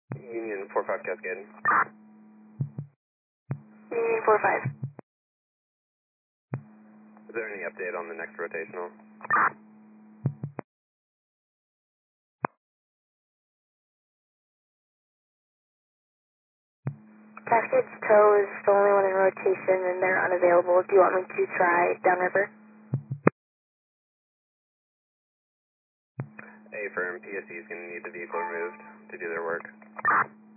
Union 45 Cascade. Union 45. Is there any update on the next rotational? Cascade's tow is the only one in rotation and they're unavailable. Do you want me to try downriver? A firm, PSC is going to need the vehicle removed to do their work.